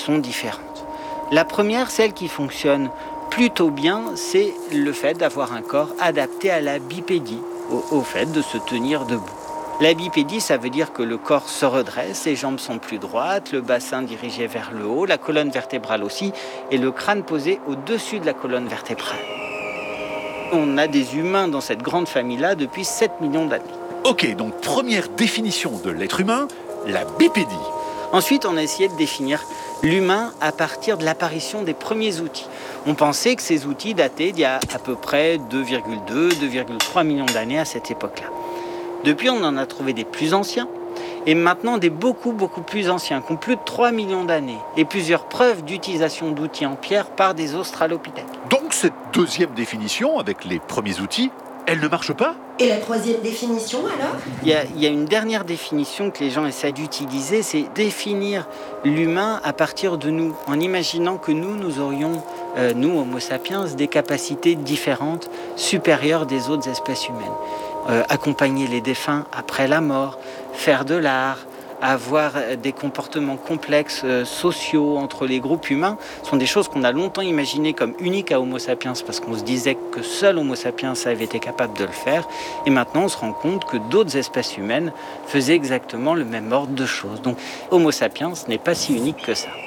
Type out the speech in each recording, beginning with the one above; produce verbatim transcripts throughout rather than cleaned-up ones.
sont différentes. La première, celle qui fonctionne plutôt bien, c'est le fait d'avoir un corps adapté à la bipédie, au, au fait de se tenir debout. La bipédie, ça veut dire que le corps se redresse, les jambes sont plus droites, le bassin dirigé vers le haut, la colonne vertébrale aussi, et le crâne posé au-dessus de la colonne vertébrale. On a des humains dans cette grande famille-là depuis sept millions d'années. Ok, donc première définition de l'être humain, la bipédie. Ensuite, on a essayé de définir l'humain à partir de l'apparition des premiers outils. On pensait que ces outils dataient d'il y a à peu près deux virgule deux, deux virgule trois millions d'années à cette époque-là. Depuis, on en a trouvé des plus anciens, et maintenant des beaucoup, beaucoup plus anciens, qui ont plus de trois millions d'années, et plusieurs preuves d'utilisation d'outils en pierre par des australopithèques. Donc cette deuxième définition, avec les premiers outils, elle ne marche pas ? Et la troisième définition alors ? Il y a, il y a une dernière définition que les gens essaient d'utiliser, c'est définir l'humain à partir de nous, en imaginant que nous, nous aurions, euh, nous, Homo sapiens, des capacités différentes, supérieures des autres espèces humaines. Euh, accompagner les défunts après la mort, faire de l'art, avoir des comportements complexes euh, sociaux entre les groupes humains, sont des choses qu'on a longtemps imaginées comme uniques à Homo sapiens parce qu'on se disait que seul Homo sapiens avait été capable de le faire. Et maintenant, on se rend compte que d'autres espèces humaines faisaient exactement le même ordre de choses. Donc, Homo sapiens n'est pas si unique que ça.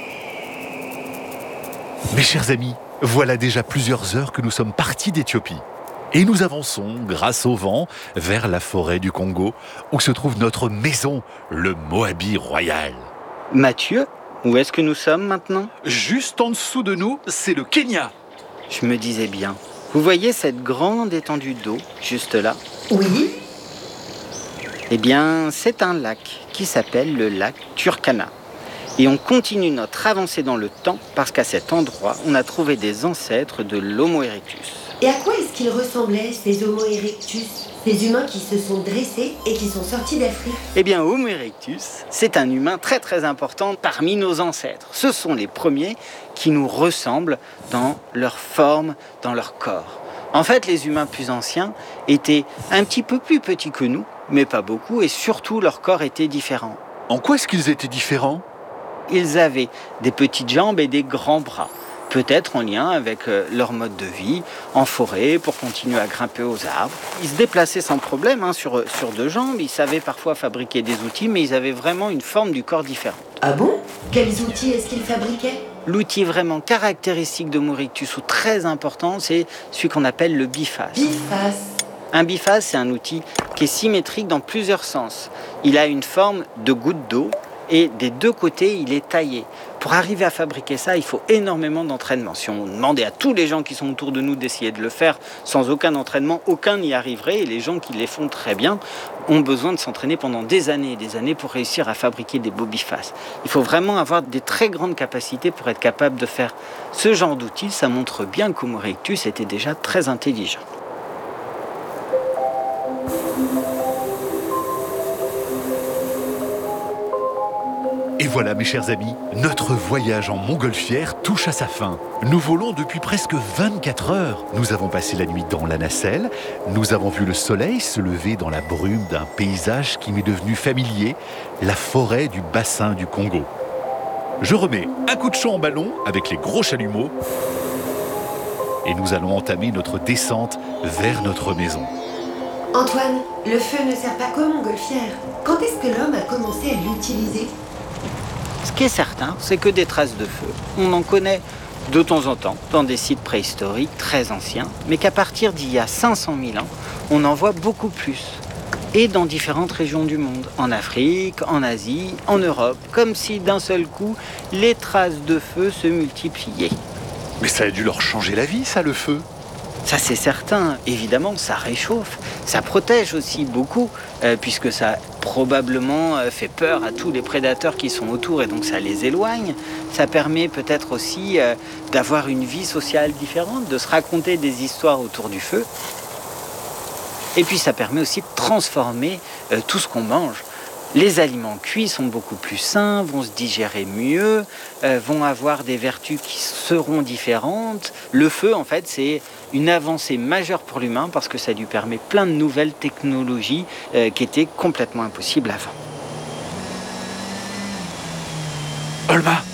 Mes chers amis, voilà déjà plusieurs heures que nous sommes partis d'Éthiopie. Et nous avançons, grâce au vent, vers la forêt du Congo, où se trouve notre maison, le Moabi royal. Mathieu, où est-ce que nous sommes maintenant ? Juste en dessous de nous, c'est le Kenya. Je me disais bien. Vous voyez cette grande étendue d'eau, juste là ? Oui. Eh bien, c'est un lac qui s'appelle le lac Turkana. Et on continue notre avancée dans le temps parce qu'à cet endroit, on a trouvé des ancêtres de l'Homo erectus. Et à quoi est-ce qu'ils ressemblaient, ces Homo erectus, ces humains qui se sont dressés et qui sont sortis d'Afrique ? Eh bien, Homo erectus, c'est un humain très très important parmi nos ancêtres. Ce sont les premiers qui nous ressemblent dans leur forme, dans leur corps. En fait, les humains plus anciens étaient un petit peu plus petits que nous, mais pas beaucoup, et surtout leur corps était différent. En quoi est-ce qu'ils étaient différents ? Ils avaient des petites jambes et des grands bras. Peut-être en lien avec leur mode de vie, en forêt, pour continuer à grimper aux arbres. Ils se déplaçaient sans problème hein, sur, sur deux jambes, ils savaient parfois fabriquer des outils, mais ils avaient vraiment une forme du corps différente. Ah bon ? Quels outils est-ce qu'ils fabriquaient ? L'outil vraiment caractéristique d'Homo erectus, ou très important, c'est celui qu'on appelle le biface. Biface. Un biface, c'est un outil qui est symétrique dans plusieurs sens. Il a une forme de goutte d'eau, et des deux côtés, il est taillé. Pour arriver à fabriquer ça, il faut énormément d'entraînement. Si on demandait à tous les gens qui sont autour de nous d'essayer de le faire sans aucun entraînement, aucun n'y arriverait. Et les gens qui les font très bien ont besoin de s'entraîner pendant des années et des années pour réussir à fabriquer des beaux bifaces. Il faut vraiment avoir des très grandes capacités pour être capable de faire ce genre d'outils. Ça montre bien qu'Homo erectus était déjà très intelligent. Et voilà, mes chers amis, notre voyage en montgolfière touche à sa fin. Nous volons depuis presque vingt-quatre heures. Nous avons passé la nuit dans la nacelle. Nous avons vu le soleil se lever dans la brume d'un paysage qui m'est devenu familier, la forêt du bassin du Congo. Je remets un coup de chaud en ballon avec les gros chalumeaux et nous allons entamer notre descente vers notre maison. Antoine, le feu ne sert pas qu'aux montgolfières. Quand est-ce que l'homme a commencé à l'utiliser ? Ce qui est certain, c'est que des traces de feu, on en connaît de temps en temps dans des sites préhistoriques très anciens, mais qu'à partir d'il y a cinq cent mille ans, on en voit beaucoup plus. Et dans différentes régions du monde, en Afrique, en Asie, en Europe, comme si d'un seul coup, les traces de feu se multipliaient. Mais ça a dû leur changer la vie, ça, le feu. Ça, c'est certain. Évidemment, ça réchauffe. Ça protège aussi beaucoup, euh, puisque ça probablement euh, fait peur à tous les prédateurs qui sont autour et donc ça les éloigne. Ça permet peut-être aussi euh, d'avoir une vie sociale différente, de se raconter des histoires autour du feu. Et puis, ça permet aussi de transformer euh, tout ce qu'on mange. Les aliments cuits sont beaucoup plus sains, vont se digérer mieux, euh, vont avoir des vertus qui seront différentes. Le feu, en fait, c'est une avancée majeure pour l'humain parce que ça lui permet plein de nouvelles technologies euh, qui étaient complètement impossibles avant. Olma,